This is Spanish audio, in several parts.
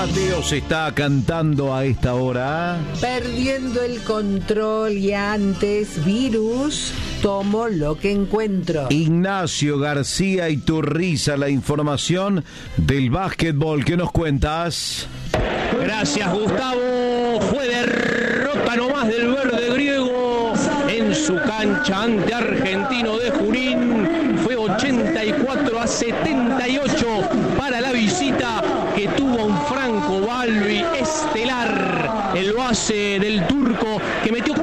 Mateo se está cantando a esta hora. Perdiendo el control y antes virus, tomo lo que encuentro. Ignacio García Iturriza, la información del básquetbol. ¿Qué nos cuentas? Gracias, Gustavo. Fue derrota nomás del verde griego en su cancha ante Argentino de Junín. Fue 84-78 para la visita que tuvo un Franco Balbi estelar, el base del turco, que metió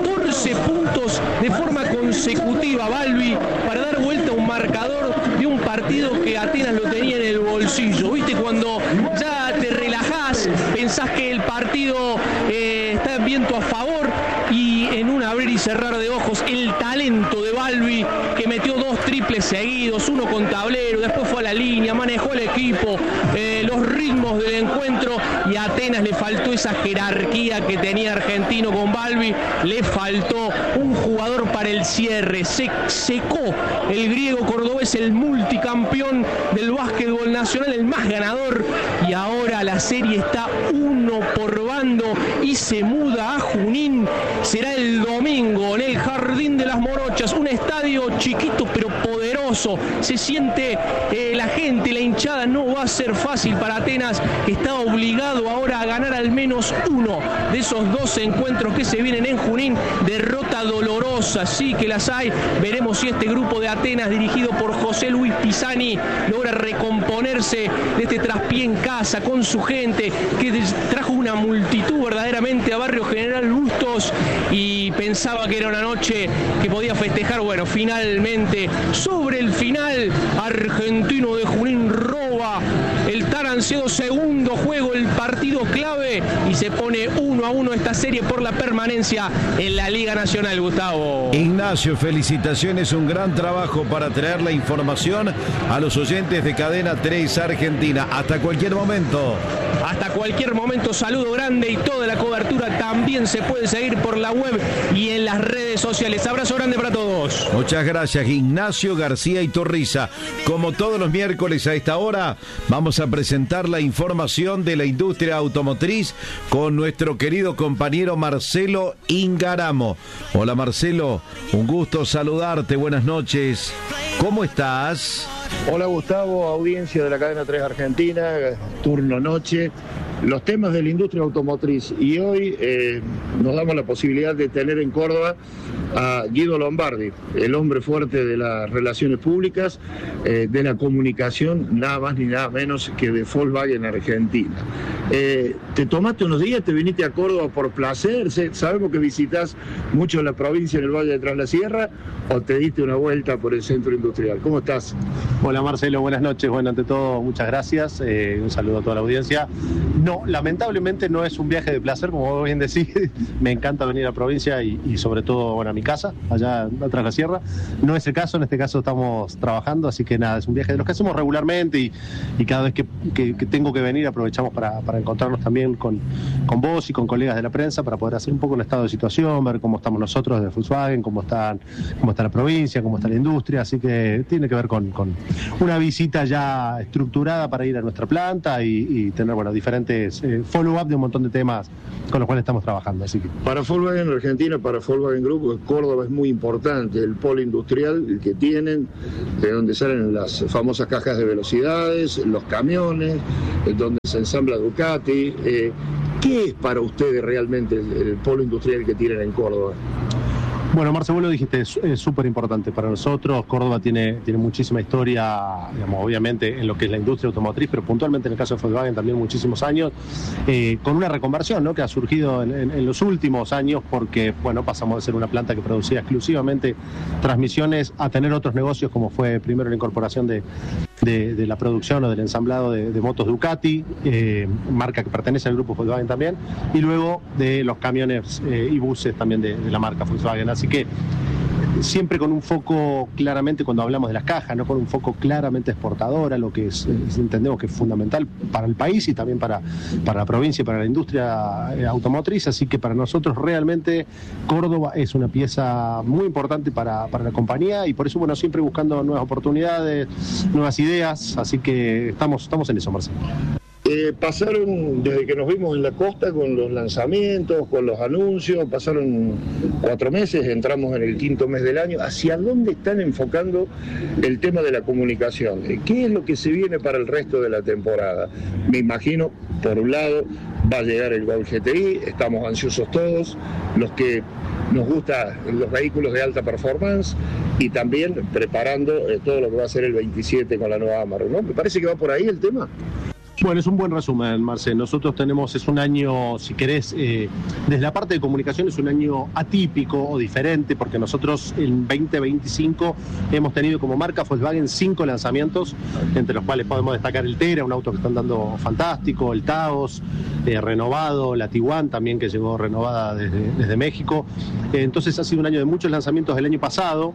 14 puntos de forma consecutiva, Balbi, para dar vuelta a un marcador de un partido que Atenas lo tenía en el bolsillo. ¿Viste? Cuando ya te relajás, pensás que el partido está en viento a favor, y en un abrir y cerrar de ojos, el talento de Balbi, que metió 2 triples seguidos, uno con tablero, después fue a la línea, manejó el equipo, los ritmos del encuentro, y a Atenas le faltó esa jerarquía que tenía Argentino con Balbi, le faltó un jugador para el cierre, se secó el griego cordobés, el multicampeón del básquetbol nacional, el más ganador, y ahora la serie está 1 por bando y se muda a Junín. Será el domingo en el Jardín de las Morochas, un estadio chiquito pero poderoso. Se siente la gente, la hinchada. No va a ser fácil para Atenas, que está obligado ahora a ganar al menos uno de esos 2 encuentros que se vienen en Junín. Derrota dolorosa, sí que las hay. Veremos si este grupo de Atenas, dirigido por José Luis Pisani, logra recomponerse de este traspié en casa con su gente, que trajo una multitud verdaderamente a Barrio General Bustos, y pensaba que era una noche que podía festejar. Bueno, finalmente, sobre el final, Argentino de Junín roba el tan ansiado segundo juego, el partido clave, y se pone 1-1 esta serie por la permanencia en la Liga Nacional, Gustavo. Ignacio, felicitaciones, un gran trabajo para traer la información a los oyentes de Cadena 3 Argentina. Hasta cualquier momento. Hasta cualquier momento, saludo grande, y toda la cobertura también se puede seguir por la web y en las redes sociales. Abrazo grande para todos. Muchas gracias, Ignacio García Iturriza. Como todos los miércoles a esta hora, vamos a presentar la información de la industria automotriz con nuestro querido compañero Marcelo Ingaramo. Hola Marcelo, un gusto saludarte, buenas noches. ¿Cómo estás? Hola Gustavo, audiencia de la Cadena 3 Argentina, turno noche. Los temas de la industria automotriz, y hoy nos damos la posibilidad de tener en Córdoba a Guido Lombardi, el hombre fuerte de las relaciones públicas, de la comunicación, nada más ni nada menos que de Volkswagen Argentina. ¿Te tomaste unos días, te viniste a Córdoba por placer? Sabemos que visitas mucho la provincia en el Valle de Tras la Sierra, o te diste una vuelta por el centro industrial. ¿Cómo estás? Hola Marcelo, buenas noches. Bueno, ante todo, muchas gracias. Un saludo a toda la audiencia. No, lamentablemente no es un viaje de placer, como vos bien decís. Me encanta venir a la provincia y sobre todo, bueno, a mi casa, allá atrás de la sierra. No es el caso, en este caso estamos trabajando, así que nada, es un viaje de los que hacemos regularmente, y cada vez que tengo que venir aprovechamos para encontrarnos también con vos y con colegas de la prensa, para poder hacer un poco un estado de situación, ver cómo estamos nosotros de Volkswagen, cómo está la provincia, cómo está la industria. Así que tiene que ver con una visita ya estructurada para ir a nuestra planta y tener, bueno, diferentes follow-up de un montón de temas con los cuales estamos trabajando. Así que para Volkswagen Argentina, para Volkswagen Group, Córdoba es muy importante, el polo industrial que tienen, de donde salen las famosas cajas de velocidades, los camiones, donde se ensambla Ducati. ¿Qué es para ustedes realmente el polo industrial que tienen en Córdoba? Bueno, Marcelo, vos lo dijiste, es súper importante para nosotros. Córdoba tiene muchísima historia, digamos, obviamente en lo que es la industria automotriz, pero puntualmente en el caso de Volkswagen también muchísimos años, con una reconversión, ¿no?, que ha surgido en los últimos años, porque, bueno, pasamos de ser una planta que producía exclusivamente transmisiones a tener otros negocios, como fue primero la incorporación de la producción o del ensamblado de motos Ducati, marca que pertenece al grupo Volkswagen también, y luego de los camiones y buses también de la marca Volkswagen. Así que siempre con un foco claramente, cuando hablamos de las cajas, ¿no?, con un foco claramente exportador, a lo que entendemos que es fundamental para el país y también para la provincia y para la industria automotriz. Así que para nosotros realmente Córdoba es una pieza muy importante para la compañía, y por eso, bueno, siempre buscando nuevas oportunidades, nuevas ideas. Así que estamos en eso, Marcelo. Pasaron, desde que nos vimos en la costa con los lanzamientos, con los anuncios, pasaron 4 meses, entramos en el 5º mes del año. ¿Hacia dónde están enfocando el tema de la comunicación? ¿Qué es lo que se viene para el resto de la temporada? Me imagino, por un lado, va a llegar el Gol GTI, estamos ansiosos todos, los que nos gustan los vehículos de alta performance, y también preparando todo lo que va a ser el 27 con la nueva Amarok, ¿no? Me parece que va por ahí el tema. Bueno, es un buen resumen, Marce. Nosotros es un año, si querés, desde la parte de comunicación es un año atípico o diferente, porque nosotros en 2025 hemos tenido como marca Volkswagen 5 lanzamientos, entre los cuales podemos destacar el Tera, un auto que están dando fantástico, el Taos, renovado, la Tiguan también, que llegó renovada desde México. Entonces ha sido un año de muchos lanzamientos del año pasado.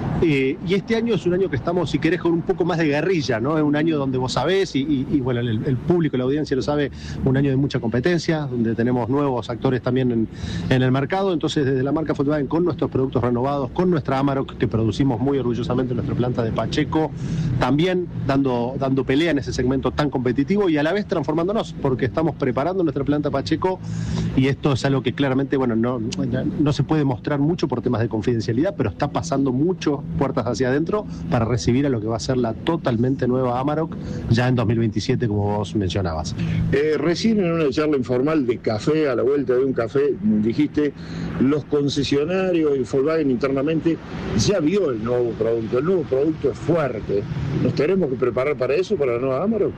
Y este año es un año que estamos, si querés, con un poco más de guerrilla, ¿no? Es un año donde vos sabés, y bueno, el público, la audiencia lo sabe, un año de mucha competencia, donde tenemos nuevos actores también en el mercado. Entonces, desde la marca Volkswagen, con nuestros productos renovados, con nuestra Amarok, que producimos muy orgullosamente en nuestra planta de Pacheco, también dando pelea en ese segmento tan competitivo y a la vez transformándonos, porque estamos preparando nuestra planta Pacheco, y esto es algo que claramente, bueno, no se puede mostrar mucho por temas de confidencialidad, pero está pasando mucho puertas hacia adentro para recibir a lo que va a ser la totalmente nueva Amarok ya en 2027, como vos mencionabas. Recién en una charla informal de café, a la vuelta de un café, dijiste, los concesionarios y Volkswagen internamente ya vio el nuevo producto es fuerte. ¿Nos tenemos que preparar para eso, para la nueva Amarok?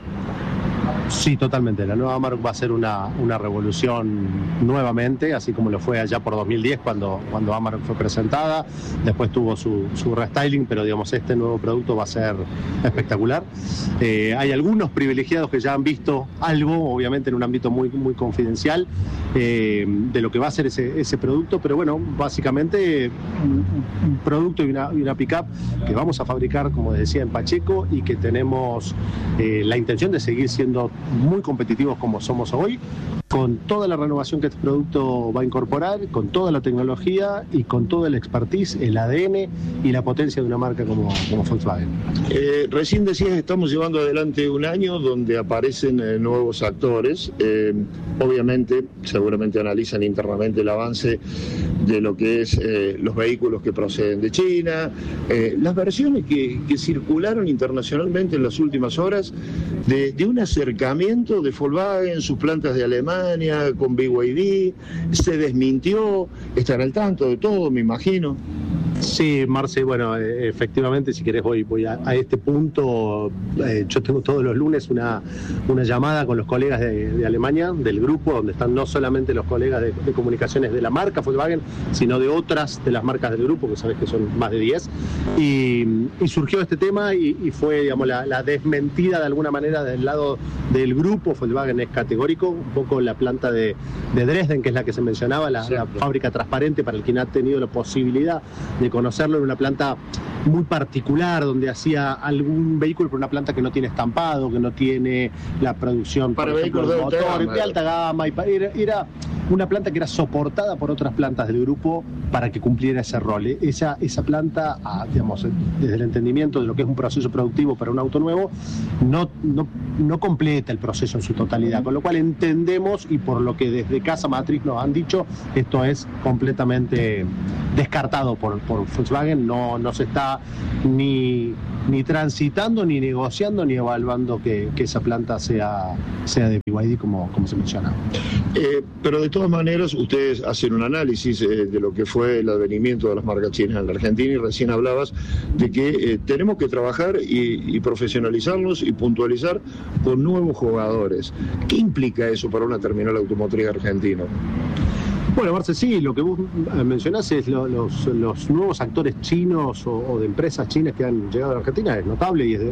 Sí, totalmente. La nueva Amarok va a ser una revolución nuevamente, así como lo fue allá por 2010 cuando Amarok fue presentada. Después tuvo su restyling, pero digamos, este nuevo producto va a ser espectacular. Hay algunos privilegiados que ya han visto algo, obviamente en un ámbito muy, muy confidencial, de lo que va a ser ese producto, pero bueno, básicamente un producto y una pick-up que vamos a fabricar, como decía, en Pacheco, y que tenemos la intención de seguir siendo muy competitivos como somos hoy, con toda la renovación que este producto va a incorporar, con toda la tecnología y con todo el expertise, el ADN y la potencia de una marca como Volkswagen. Recién decías, estamos llevando adelante un año donde aparecen nuevos actores. Obviamente, seguramente analizan internamente el avance de lo que es los vehículos que proceden de China, las versiones que circularon internacionalmente en las últimas horas de un acercamiento de Volkswagen, sus plantas de Alemania, con BYD, se desmintió, están al tanto de todo, me imagino. Sí, Marce, bueno, efectivamente, si querés voy a este punto. Yo tengo todos los lunes una llamada con los colegas de Alemania, del grupo, donde están no solamente los colegas de comunicaciones de la marca Volkswagen, sino de otras de las marcas del grupo, que sabés que son más de 10, y surgió este tema y fue, digamos, la desmentida de alguna manera del lado del grupo. Volkswagen es categórico, un poco la planta de Dresden, que es la que se mencionaba, la fábrica transparente, para el quien ha tenido la posibilidad de conocerlo, en una planta muy particular, donde hacía algún vehículo, pero una planta que no tiene estampado, que no tiene la producción para vehículos de alta gama, y era una planta que era soportada por otras plantas del grupo para que cumpliera ese rol. Esa planta, digamos, desde el entendimiento de lo que es un proceso productivo para un auto nuevo, no completa el proceso en su totalidad, con lo cual entendemos, y por lo que desde Casa Matriz nos han dicho, esto es completamente descartado por Volkswagen. No se está ni transitando, ni negociando, ni evaluando que esa planta sea de BYD, como se menciona. Pero de todas maneras, ustedes hacen un análisis de lo que fue el advenimiento de las marcas chinas en la Argentina, y recién hablabas de que tenemos que trabajar y profesionalizarnos y puntualizar con nuevos jugadores. ¿Qué implica eso para una terminal automotriz argentina? Bueno, Marce, sí, lo que vos mencionás es los nuevos actores chinos o de empresas chinas que han llegado a la Argentina. Es notable y es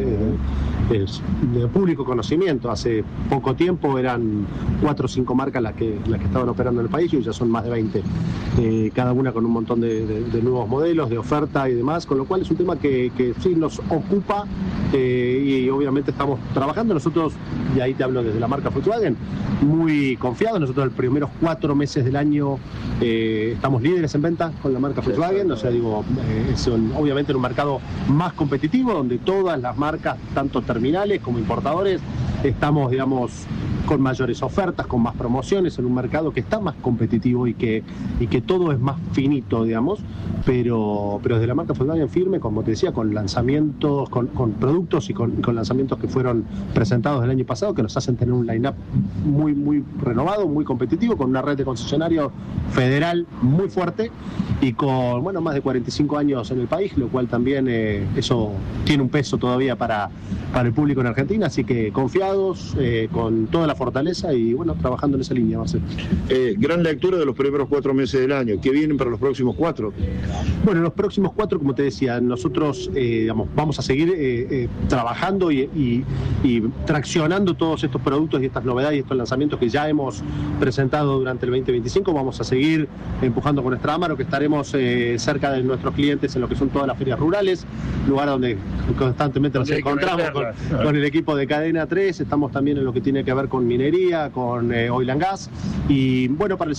de público conocimiento. Hace poco tiempo eran 4 o 5 marcas las que estaban operando en el país, y ya son más de 20, cada una con un montón de nuevos modelos, de oferta y demás, con lo cual es un tema que sí nos ocupa, y obviamente estamos trabajando nosotros, y ahí te hablo desde la marca Volkswagen, muy confiados. Nosotros los primeros 4 meses del año estamos líderes en venta con la marca Volkswagen, o sea, digo, es obviamente en un mercado más competitivo, donde todas las marcas, tanto terminales como importadores, estamos, digamos, con mayores ofertas, con más promociones, en un mercado que está más competitivo y que todo es más finito, digamos, pero desde la marca Volkswagen firme, como te decía, con lanzamientos, con productos y con lanzamientos que fueron presentados el año pasado, que nos hacen tener un line-up muy, muy renovado, muy competitivo, con una red de concesionario federal muy fuerte y con, bueno, más de 45 años en el país, lo cual también eso tiene un peso todavía para el público en Argentina, así que confiados, con toda la fortaleza y bueno, trabajando en esa línea, Marcelo. Gran lectura de los primeros 4 meses del año. ¿Qué vienen para los próximos 4? Bueno, los próximos 4, como te decía, nosotros vamos a seguir trabajando y traccionando todos estos productos y estas novedades y estos lanzamientos que ya hemos presentado durante el 2025. Vamos a seguir empujando con nuestra Amaro, que estaremos cerca de nuestros clientes en lo que son todas las ferias rurales, lugar donde constantemente nos encontramos con el equipo de Cadena 3. Estamos también en lo que tiene que ver con minería, con oil and gas, y bueno, para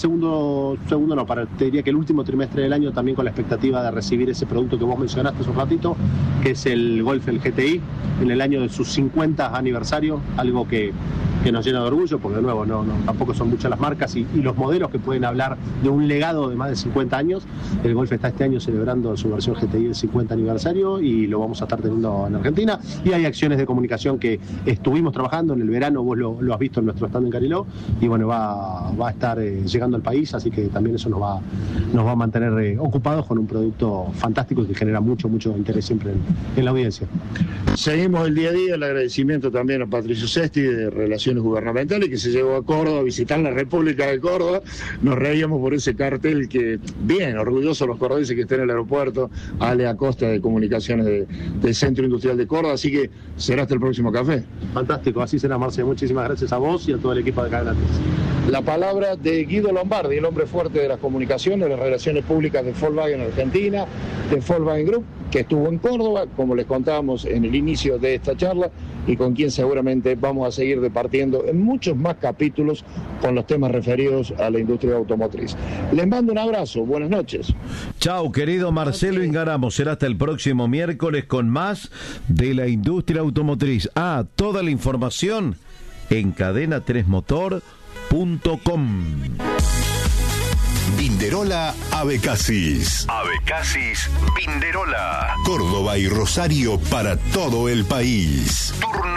te diría que el último trimestre del año también con la expectativa de recibir ese producto que vos mencionaste hace un ratito, que es el Golf, el GTI, en el año de su 50 aniversario, algo que nos llena de orgullo, porque de nuevo tampoco son muchas las marcas y los modelos que pueden hablar de un legado de más de 50 años. El Golf está este año celebrando su versión GTI el 50 aniversario y lo vamos a estar teniendo en Argentina, y hay acciones de comunicación que estuvimos trabajando en el verano, vos lo has visto en nuestro stand en Cariló, y bueno, va a estar llegando al país, así que también eso nos va a mantener ocupados con un producto fantástico que genera mucho interés siempre en la audiencia. Seguimos el día a día, el agradecimiento también a Patricio Sesti de Relaciones Gubernamentales, que se llevó a Córdoba a visitar la República de Córdoba. Nos reíamos por ese cartel que, bien, orgullosos los cordobeses que estén en el aeropuerto, Ale Acosta de Comunicaciones del Centro Industrial de Córdoba, así que será hasta el próximo café. Fantástico, así será, Marce. Muchísimas gracias a vos y a todo el equipo de Cadena 3. La palabra de Guido Lombardi, el hombre fuerte de las comunicaciones, de las relaciones públicas de Volkswagen Argentina, de Volkswagen Group, que estuvo en Córdoba, como les contábamos en el inicio de esta charla, y con quien seguramente vamos a seguir departiendo en muchos más capítulos con los temas referidos a la industria automotriz. Les mando un abrazo, buenas noches. Chao, querido Marcelo Ingaramo, será hasta el próximo miércoles con más de la industria automotriz. Toda la información en cadena3motor.com. Binderola Abecasis. Abecasis Binderola. Córdoba y Rosario para todo el país. Turno